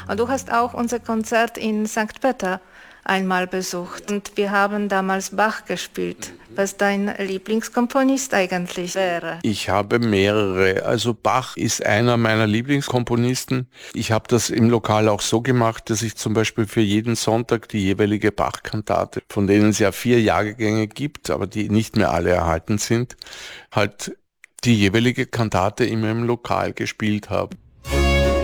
Und du hast auch unser Konzert in St. Peter einmal besucht und wir haben damals Bach gespielt, was dein Lieblingskomponist eigentlich wäre. Ich habe mehrere. Also Bach ist einer meiner Lieblingskomponisten. Ich habe das im Lokal auch so gemacht, dass ich zum Beispiel für jeden Sonntag die jeweilige Bach-Kantate, von denen es ja 4 Jahrgänge gibt, aber die nicht mehr alle erhalten sind, halt die jeweilige Kantate immer im Lokal gespielt habe.